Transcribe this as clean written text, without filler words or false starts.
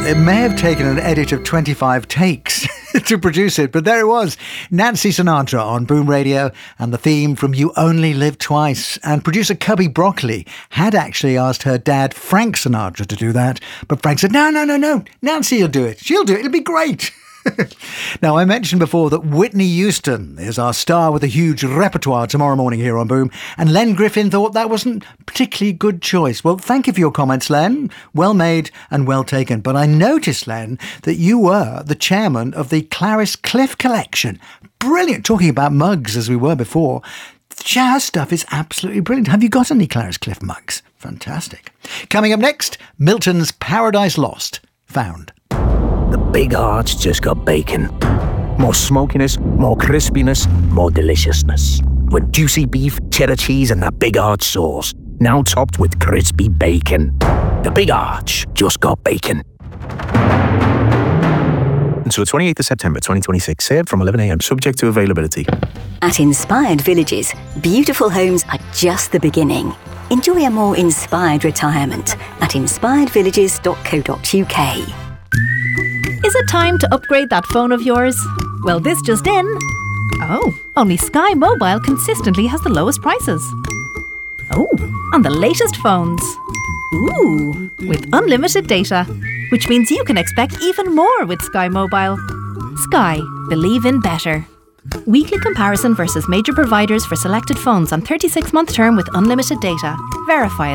It may have taken an edit of 25 takes to produce it, but there it was. Nancy Sinatra on Boom Radio, and the theme from You Only Live Twice. And producer Cubby Broccoli had actually asked her dad, Frank Sinatra, to do that, but Frank said, no, Nancy will do it. She'll do it. It'll be great. Now, I mentioned before that Whitney Houston is our star with a huge repertoire tomorrow morning here on Boom, and Len Griffin thought that wasn't a particularly good choice. Well, thank you for your comments, Len. Well made and well taken. But I noticed, Len, that you were the chairman of the Clarice Cliff collection. Brilliant. Talking about mugs as we were before. Her stuff is absolutely brilliant. Have you got any Clarice Cliff mugs? Fantastic. Coming up next, Milton's Paradise Lost, found. The Big Arch just got bacon. More smokiness, more crispiness, more deliciousness. With juicy beef, cheddar cheese and that Big Arch sauce. Now topped with crispy bacon. The Big Arch just got bacon. Until 28th of September 2026, served from 11 a.m, subject to availability. At Inspired Villages, beautiful homes are just the beginning. Enjoy a more inspired retirement at inspiredvillages.co.uk. Is it time to upgrade that phone of yours? Well, this just in. Oh, only Sky Mobile consistently has the lowest prices. Oh, on the latest phones. Ooh, with unlimited data, which means you can expect even more with Sky Mobile. Sky, believe in better. Weekly comparison versus major providers for selected phones on 36-month term with unlimited data. Verify